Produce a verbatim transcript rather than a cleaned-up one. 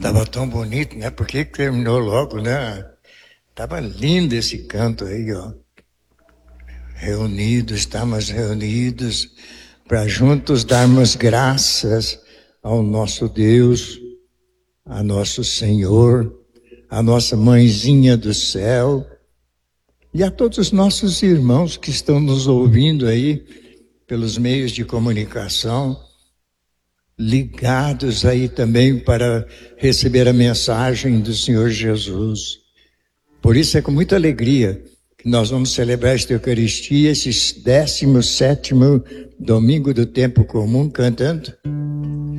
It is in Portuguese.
Tava tão bonito, né? Por que que terminou logo, né? Tava lindo esse canto aí, ó. Reunidos, estamos reunidos para juntos darmos graças ao nosso Deus, a nosso Senhor, a nossa mãezinha do céu e a todos os nossos irmãos que estão nos ouvindo aí pelos meios de comunicação, ligados aí também para receber a mensagem do Senhor Jesus. Por isso é com muita alegria que nós vamos celebrar esta Eucaristia, esse décimo sétimo domingo do tempo comum, cantando